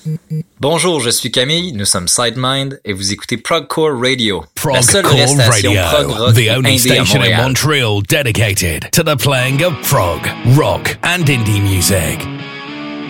Bonjour, je suis Camille, nous sommes Sidemind et vous écoutez Progcore Radio, la seule Progcore vraie station prog Radio, rock the only indé à station in Montréal. Montreal dedicated to the playing of prog, rock and indie music.